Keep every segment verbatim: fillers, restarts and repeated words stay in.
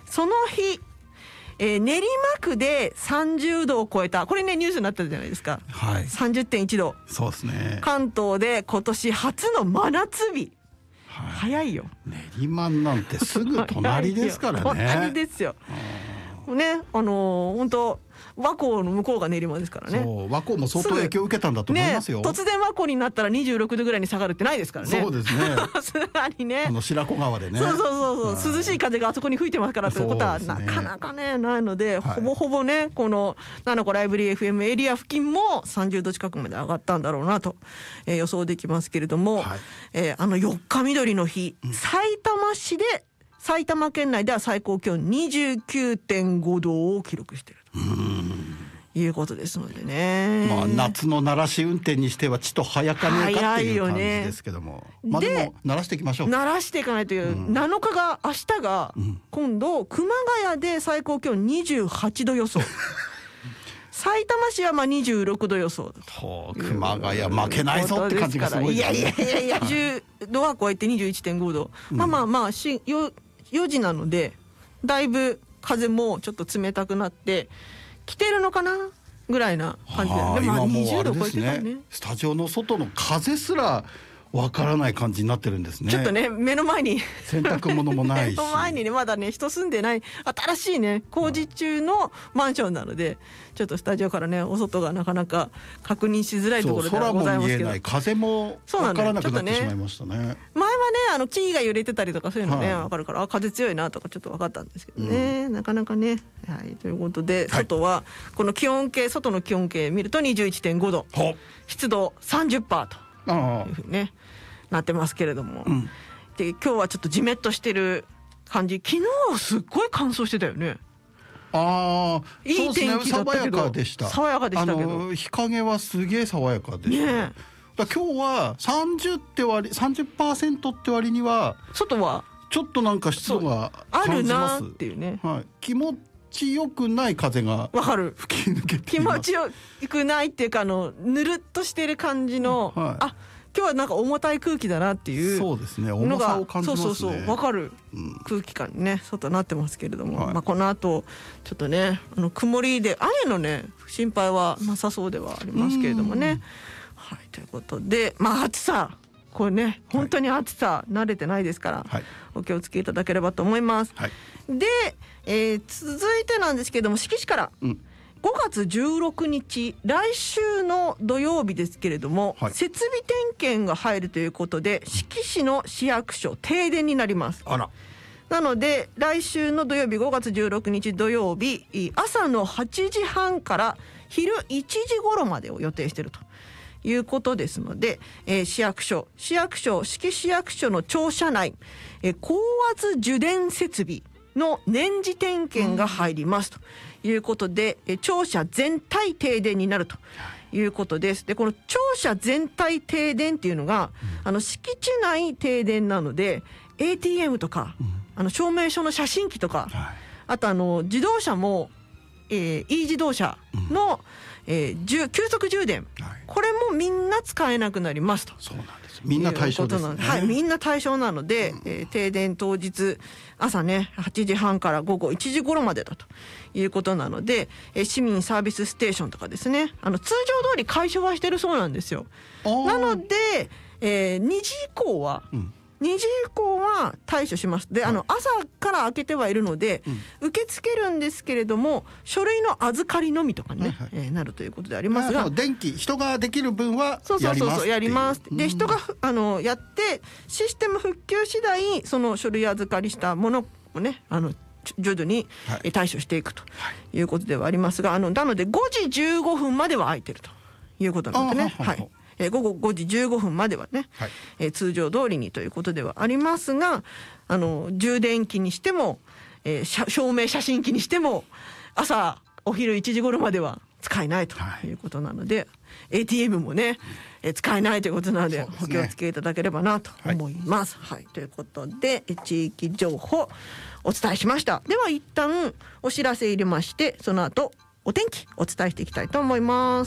その日、えー、練馬区でさんじゅうどを超えた、これねニュースになったじゃないですか、 はい、 さんじゅってんいちど。 そうですね。 関東で今年初の真夏日、はい、早いよ。 練馬なんてすぐ隣ですからね。 隣ですよね。あのー、本当和光の向こうが練馬ですからね。 そう和光も相当影響を受けたんだと思いますよ、 ね、突然和光になったらにじゅうろくどぐらいに下がるってないですからね。 そうですねさすがにね、 あの白子川でね。 そうそうそうそう、涼しい風があそこに吹いてますからということはなかなかねないので、はい、ほぼほぼねこのななこライブリー エフエム エリア付近もさんじゅうど近くまで上がったんだろうなと、えー、予想できますけれども、はい、えー、あのよっかみどりの日、うん、埼玉市で埼玉県内では最高気温 にじゅうきゅうてんごどを記録しているということですのでね。 まあ、夏の鳴らし運転にしてはちょっと早かねえかっていう感じですけども、ね、まあ、でも鳴らしていきましょう。 鳴らしていかないという、うん、なのかが明日が、うん、今度熊谷で最高気温にじゅうはちど予想さいたま市はまあにじゅうろくど予想だと。 熊谷負けないぞって感じがすごいですね。 いやいやいやいやじゅうどは超えて にじゅういってんごど、うん、まあまあまあしよよじなのでだいぶ風もちょっと冷たくなってきてるのかなぐらいな感じで、ね、 今もうあれですね、スタジオの外の風すらわからない感じになってるんですね。 ちょっとね目の前に洗濯物もないし目の前にねまだね人住んでない新しいね工事中のマンションなので、ちょっとスタジオからねお外がなかなか確認しづらいところではございますけど、 空も見えない、風もわからなくなってしまいましたね。前はねあの木が揺れてたりとかそういうのね、はい、分かるから、あ風強いなとかちょっと分かったんですけどね、うん、なかなかね、はい、ということで、はい、外はこの気温計外の気温計見ると にじゅういってんごど、湿度 さんじゅっパーセント というふうにねなってますけれども、うん、で今日はちょっとジメッとしてる感じ。昨日はすっごい乾燥してたよね。 ああ、 いい天気だったけど、 爽やかでした。 爽やかでしたけど、あの日陰はすげえ爽やかでした、ね、だ今日はさんじゅうって割 さんじゅっパーセント って割には外はちょっとなんか湿度が感じます。 あるなっていうね、 はい、気持ちよくない風がわかる、 吹き抜けています。 気持ちよくないっていうか、あのぬるっとしてる感じの、はい、あ今日はなんか重たい空気だなっていうのが、 そうですね、重さを感じますね。 そうそうそう、分かる、うん、空気感にね外なってますけれども、はい、まあ、この後ちょっとねあの曇りで雨のね心配はなさそうではありますけれどもね、はい、ということで、まあ暑さこれね本当に暑さ慣れてないですから、はい、お気をつけいただければと思います、はい、で、えー、続いてなんですけれども、志木市から、うん、ごがつじゅうろくにち来週の土曜日ですけれども、はい、設備点検が入るということで志木市の市役所停電になります。 あら、 なので来週の土曜日ごがつじゅうろくにち土曜日朝のはちじはんから昼いちじ頃までを予定しているということですので、えー、市役所市役所志木市役所の庁舎内、えー、高圧受電設備の年次点検が入りますということで、え庁舎全体停電になるということです。でこの庁舎全体停電っていうのが、うん、あの敷地内停電なので エーティーエム とか、うん、あの証明書の写真機とか、はい、あとあの自動車も、えー、E 自動車の、うん、えー、急速充電、はい、これもみんな使えなくなりますと。 そうなんです、みんな対象ですね。 はい、みんな対象なので、うん、えー、停電当日朝ねはちじはんから午後いちじ頃までだということなので、えー、市民サービスステーションとかですね、あの通常通り解消はしてるそうなんですよ。なので、えー、にじ以降は、うん、にじ以降は対処します。で、あの朝から開けてはいるので、うん、受け付けるんですけれども書類の預かりのみとかね、はいはい、えー、なるということでありますが、 電気人ができる分はやりますっていう。 やりますで、人があのやってシステム復旧次第その書類預かりしたものをねあの徐々に対処していくということではありますが、あのなのでごじじゅうごふんまでは空いてるということなのでね、はい、えー、午後ごじじゅうごふんまではね、はい、えー、通常通りにということではありますが、あの充電器にしても、えー、証明写真機にしても朝お昼いちじ頃までは使えないということなので、はい、エーティーエム もね、えー、使えないということなので、お気をつけいただければなと思います、はいはい、ということで地域情報お伝えしました。では一旦お知らせ入れまして、その後お天気お伝えしていきたいと思います。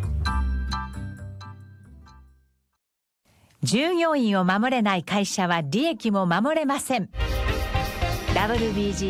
従業員を守れない会社は利益も守れません。 ダブリュービージー